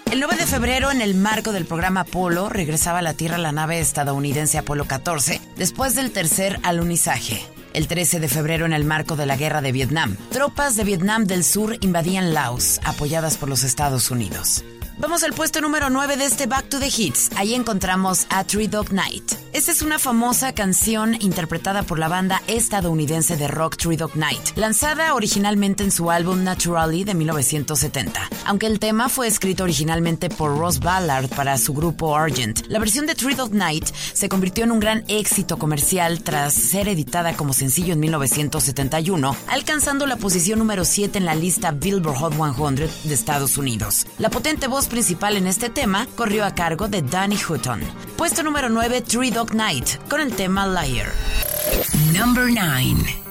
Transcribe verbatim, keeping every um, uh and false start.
El nueve de febrero, en el marco del programa Apolo, regresaba a la Tierra la nave estadounidense Apolo catorce, después del tercer alunizaje. El trece de febrero, en el marco de la Guerra de Vietnam, tropas de Vietnam del Sur invadían Laos, apoyadas por los Estados Unidos. Vamos al puesto número nueve de este Back to the Hits. Ahí encontramos a Three Dog Night. Esta es una famosa canción interpretada por la banda estadounidense de rock Three Dog Night, lanzada originalmente en su álbum Naturally de mil novecientos setenta. Aunque el tema fue escrito originalmente por Ross Ballard para su grupo Argent, la versión de Three Dog Night se convirtió en un gran éxito comercial tras ser editada como sencillo en mil novecientos setenta y uno, alcanzando la posición número siete en la lista Billboard Hot cien de Estados Unidos. La potente voz principal en este tema corrió a cargo de Danny Hutton. Puesto número nueve, Three Dog Night, con el tema Liar. Number nine.